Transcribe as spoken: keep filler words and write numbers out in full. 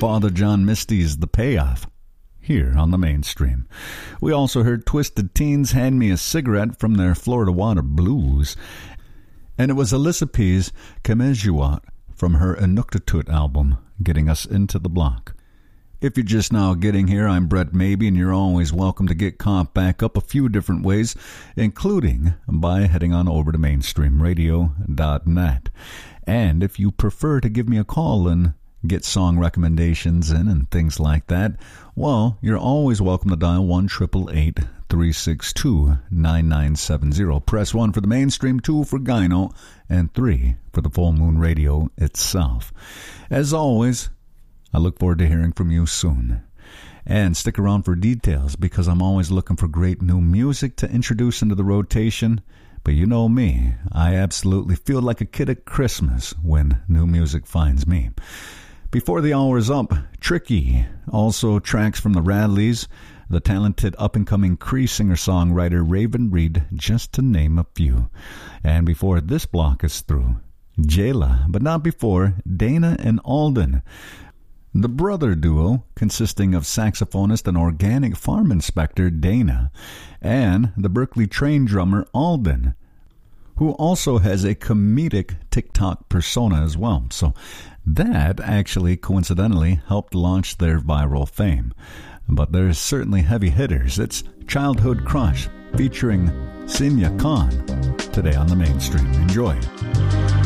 Father John Misty's The Payoff, here on the Mainstream. We also heard Twisted Teens' Hand Me a Cigarette from their Florida Water Blues, and it was Alyssa P's Kamejuat from her Inuktitut album, getting us into the block. If you're just now getting here, I'm Brett Maybe, and you're always welcome to get caught back up a few different ways, including by heading on over to mainstream radio dot net. And if you prefer to give me a call and get song recommendations in and things like that, well, you're always welcome to dial one eight eight eight, three six two, nine nine seven zero. Press one for the Mainstream, two for Gyno, and three for the Full Moon Radio itself. As always, I look forward to hearing from you soon. And stick around for details, because I'm always looking for great new music to introduce into the rotation. But you know me, I absolutely feel like a kid at Christmas when new music finds me. Before the hour is up, Tricky, also tracks from the Radleys, the talented up-and-coming Cree singer-songwriter Raven Reed, just to name a few. And before this block is through, Jayla, but not before, Dana and Alden. The brother duo, consisting of saxophonist and organic farm inspector Dana, and the Berkeley train drummer Alden, who also has a comedic TikTok persona as well. So that actually coincidentally helped launch their viral fame. But there's certainly heavy hitters. It's Childhood Crush featuring Simya Khan today on the Mainstream. Enjoy.